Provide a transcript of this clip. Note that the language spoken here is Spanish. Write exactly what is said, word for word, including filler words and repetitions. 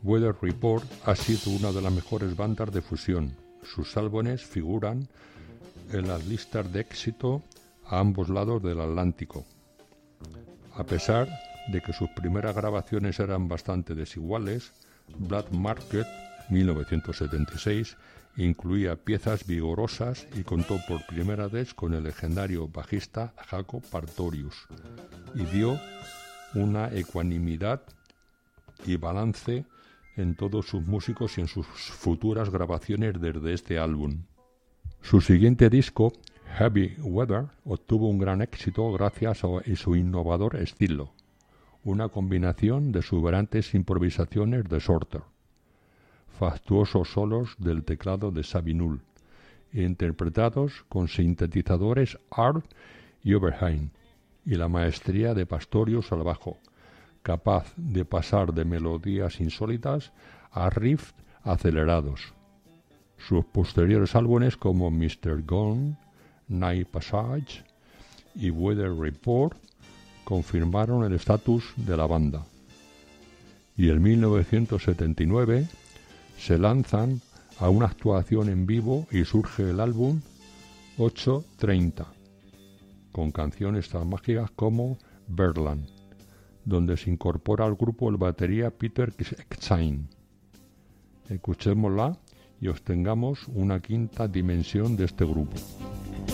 Weather Report ha sido una de las mejores bandas de fusión. Sus álbumes figuran en las listas de éxito a ambos lados del Atlántico. A pesar de que sus primeras grabaciones eran bastante desiguales, Black Market mil novecientos setenta y seis incluía piezas vigorosas y contó por primera vez con el legendario bajista Jaco Pastorius y dio una ecuanimidad y balance en todos sus músicos y en sus futuras grabaciones desde este álbum. Su siguiente disco, Heavy Weather, obtuvo un gran éxito gracias a su innovador estilo, una combinación de exuberantes improvisaciones de Sorter, fastuosos solos del teclado de Sabinul, interpretados con sintetizadores Art y Oberheim, y la maestría de Pastorius al bajo, capaz de pasar de melodías insólitas a riffs acelerados. Sus posteriores álbumes como mister Gone, Night Passage y Weather Report confirmaron el estatus de la banda. Y en mil novecientos setenta y nueve se lanzan a una actuación en vivo y surge el álbum ocho treinta, con canciones tan mágicas como Berland, donde se incorpora al grupo el batería Peter Ksain. Escuchémosla y obtengamos una quinta dimensión de este grupo.